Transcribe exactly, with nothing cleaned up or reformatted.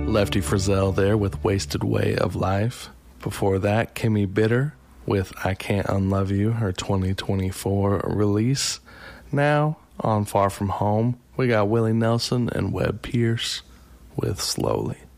Lefty Frizzell there with Wasted Way of Life. Before that, Kimmy Bitter with I Can't Unlove You, her twenty twenty-four release. Now, on Far From Home, we got Willie Nelson and Webb Pierce with Slowly.